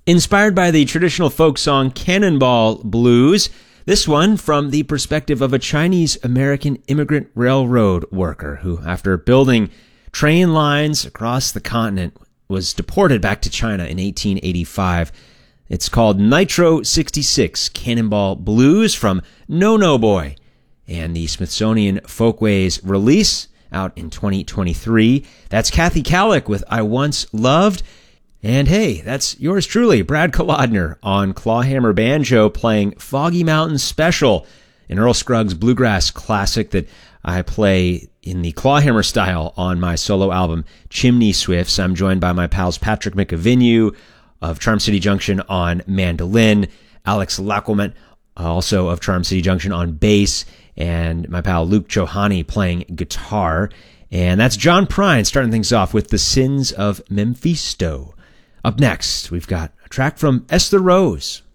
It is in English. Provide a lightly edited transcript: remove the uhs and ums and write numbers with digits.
Inspired by the traditional folk song Cannonball Blues, this one from the perspective of a Chinese-American immigrant railroad worker who, after building train lines across the continent, was deported back to China in 1885. It's called Nitro 66 Cannonball Blues from No No Boy, and the Smithsonian Folkways release out in 2023. That's Kathy Kallick with I Once Loved. And hey, that's yours truly, Brad Kolodner on clawhammer banjo playing Foggy Mountain Special, an Earl Scruggs bluegrass classic that I play in the clawhammer style on my solo album Chimney Swifts. I'm joined by my pals Patrick McAvinue of Charm City Junction on mandolin, Alex Lacquement, also of Charm City Junction on bass, and my pal Luke Johani playing guitar. And that's John Prine starting things off with The Sins of Memphisto. Up next, we've got a track from Esther Rose.